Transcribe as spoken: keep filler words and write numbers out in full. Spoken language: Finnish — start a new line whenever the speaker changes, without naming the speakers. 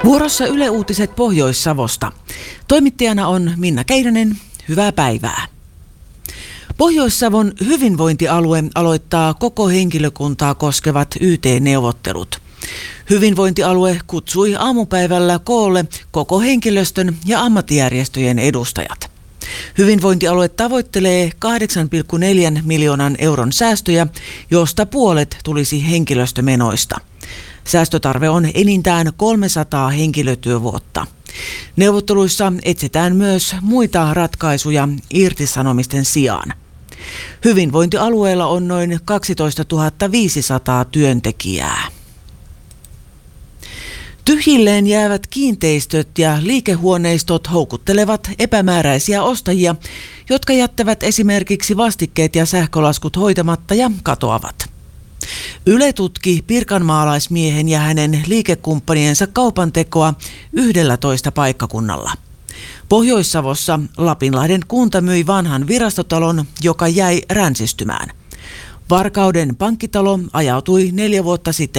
Vuorossa Yle Uutiset Pohjois-Savosta. Toimittajana on Minna Keinonen. Hyvää päivää. Pohjois-Savon hyvinvointialue aloittaa koko henkilökuntaa koskevat Y T-neuvottelut. Hyvinvointialue kutsui aamupäivällä koolle koko henkilöstön ja ammattijärjestöjen edustajat. Hyvinvointialue tavoittelee kahdeksan pilkku neljä miljoonan euron säästöjä, josta puolet tulisi henkilöstömenoista. Säästötarve on enintään kolmesataa henkilötyövuotta. Neuvotteluissa etsitään myös muita ratkaisuja irtisanomisten sijaan. Hyvinvointialueella on noin kaksitoistatuhatta viisisataa työntekijää. Tyhjilleen jäävät kiinteistöt ja liikehuoneistot houkuttelevat epämääräisiä ostajia, jotka jättävät esimerkiksi vastikkeet ja sähkölaskut hoitamatta ja katoavat. Yle tutki pirkanmaalaismiehen ja hänen liikekumppaniensa kaupantekoa yhdellätoista paikkakunnalla. Pohjois-Savossa Lapinlahden kunta myi vanhan virastotalon, joka jäi ränsistymään. Varkauden pankkitalo ajautui neljä vuotta sitten